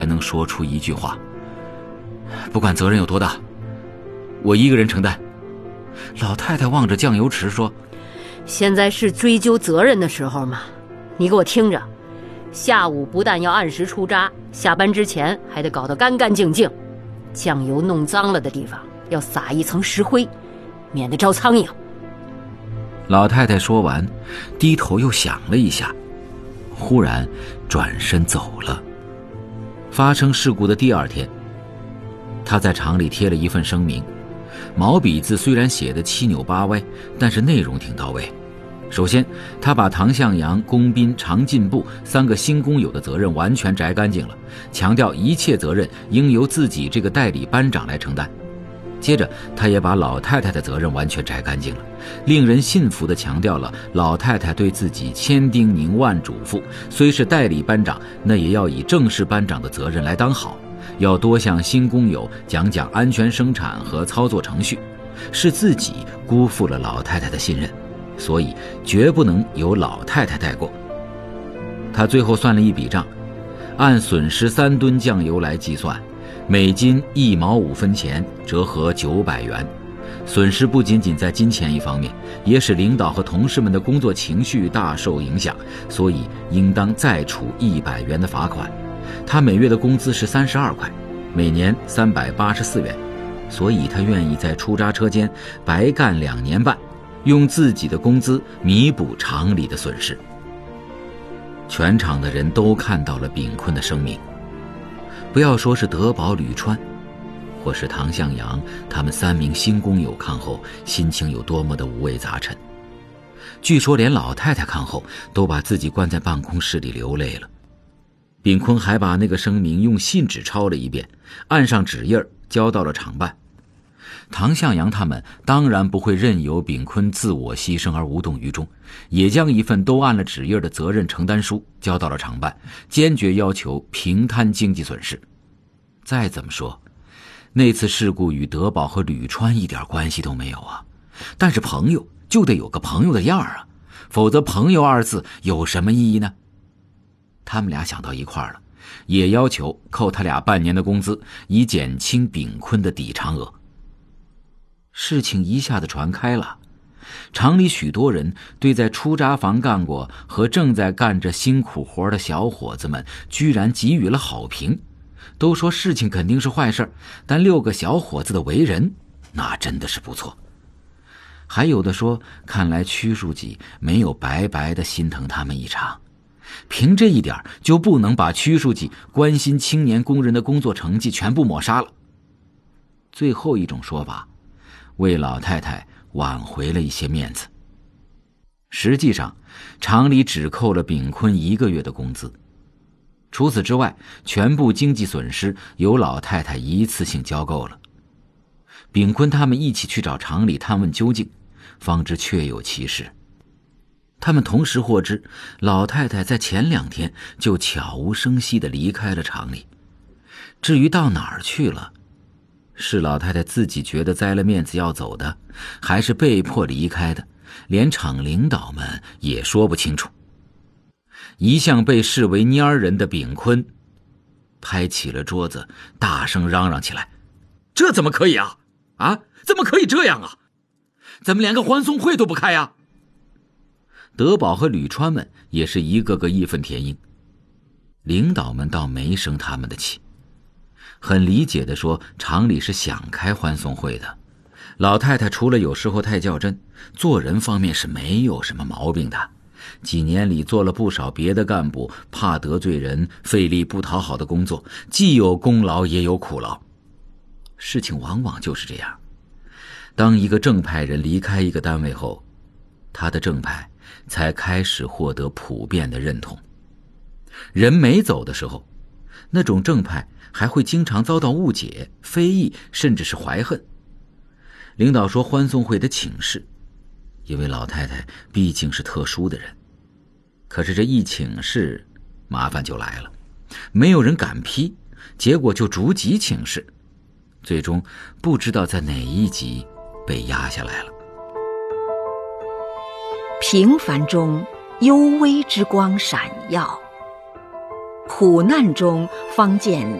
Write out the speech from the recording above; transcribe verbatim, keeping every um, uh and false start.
才能说出一句话：不管责任有多大，我一个人承担。老太太望着酱油池说： 现在是追究责任的时候吗？你给我听着，下午不但要按时出闸，下班之前还得搞得干干净净，酱油弄脏了的地方要撒一层石灰，免得招苍蝇。 老太太说完，低头又想了一下，忽然转身走了。发生事故的第二天，她在厂里贴了一份声明，毛笔字虽然写得七扭八歪，但是内容挺到位。首先，他把唐向阳、龚斌、常进步三个新工友的责任完全摘干净了，强调一切责任应由自己这个代理班长来承担。接着，他也把老太太的责任完全摘干净了，令人信服地强调了老太太对自己千叮咛万嘱咐，虽是代理班长，那也要以正式班长的责任来当好，要多向新工友讲讲安全生产和操作程序，是自己辜负了老太太的信任，所以绝不能由老太太带过。他最后算了一笔账，按损失三吨酱油来计算，每斤一毛五分钱，折合九百元。损失不仅仅在金钱一方面，也使领导和同事们的工作情绪大受影响，所以应当再处一百元的罚款。他每月的工资是三十二块，每年三百八十四元，所以他愿意在出闸车间白干两年半，用自己的工资弥补厂里的损失。全场的人都看到了炳坤的声明，不要说是德宝、吕川，或是唐向阳，他们三名新工友看后心情有多么的五味杂陈。据说连老太太看后都把自己关在办公室里流泪了。炳坤还把那个声明用信纸抄了一遍，按上纸印交到了厂办。唐向阳他们当然不会任由炳坤自我牺牲而无动于衷，也将一份都按了纸印的责任承担书交到了厂办，坚决要求平摊经济损失。再怎么说，那次事故与德宝和吕川一点关系都没有啊，但是朋友就得有个朋友的样啊，否则朋友二字有什么意义呢？他们俩想到一块儿了，也要求扣他俩半年的工资，以减轻炳坤的抵偿额。事情一下子传开了，厂里许多人对在出闸房干过和正在干着辛苦活的小伙子们居然给予了好评，都说事情肯定是坏事，但六个小伙子的为人那真的是不错。还有的说，看来曲书记没有白白的心疼他们一场，凭这一点就不能把曲书记关心青年工人的工作成绩全部抹杀了。最后一种说法，为老太太挽回了一些面子。实际上，厂里只扣了炳坤一个月的工资，除此之外，全部经济损失由老太太一次性交够了。炳坤他们一起去找厂里探问究竟，方知确有其事。他们同时获知，老太太在前两天就悄无声息地离开了厂里。至于到哪儿去了，是老太太自己觉得栽了面子要走的，还是被迫离开的，连厂领导们也说不清楚。一向被视为蔫儿人的炳坤拍起了桌子，大声嚷嚷起来：这怎么可以啊啊，怎么可以这样啊，怎么连个欢送会都不开啊？德宝和吕川们也是一个个义愤填膺，领导们倒没生他们的气，很理解地说，厂里是想开欢送会的。老太太除了有时候太较真，做人方面是没有什么毛病的。几年里做了不少别的干部怕得罪人费力不讨好的工作，既有功劳也有苦劳。事情往往就是这样，当一个正派人离开一个单位后，他的正派才开始获得普遍的认同。人没走的时候，那种正派还会经常遭到误解、非议，甚至是怀恨。领导说欢送会的请示，因为老太太毕竟是特殊的人，可是这一请示，麻烦就来了，没有人敢批，结果就逐级请示，最终不知道在哪一级被压下来了。 平凡中幽微之光闪耀， 苦难中方见